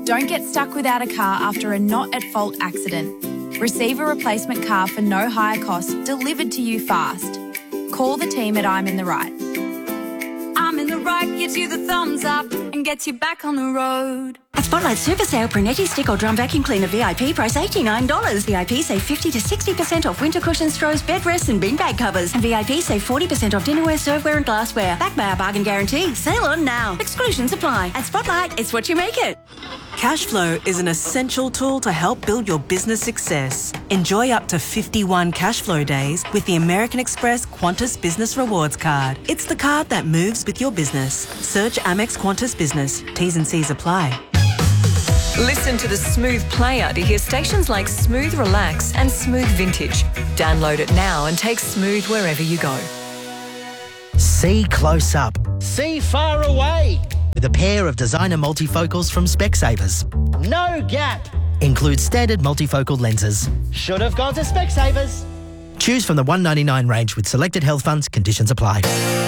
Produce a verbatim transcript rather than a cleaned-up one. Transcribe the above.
Don't get stuck without a car after a not-at-fault accident. Receive a replacement car for no higher cost delivered to you fast. Call the team at I'm in the Right. I'm in the Right gives you the thumbs up and gets you back on the road. At Spotlight Super Sale, Brunetti Stick or Drum Vacuum Cleaner V I P price eighty-nine dollars. V I P save fifty to sixty percent off winter cushions, throws, bed rests and beanbag covers. And V I P save forty percent off dinnerware, serveware and glassware. Backed by our bargain guarantee. Sale on now. Exclusions apply. At Spotlight, it's what you make it. Cashflow is an essential tool to help build your business success. Enjoy up to fifty-one Cashflow days with the American Express Qantas Business Rewards Card. It's the card that moves with your business. Search Amex Qantas Business. T's and C's apply. Listen to the Smooth Player to hear stations like Smooth Relax and Smooth Vintage. Download it now and take Smooth wherever you go. See close up. See far away. With a pair of designer multifocals from Specsavers. No gap. Includes standard multifocal lenses. Should have gone to Specsavers. Choose from the one ninety-nine range with selected health funds. Conditions apply.